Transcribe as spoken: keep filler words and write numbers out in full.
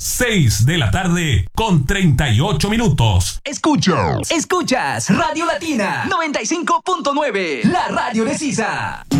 seis de la tarde con treinta y ocho minutos. Escuchas, escuchas Radio Latina noventa y cinco punto nueve, la radio de Sisa.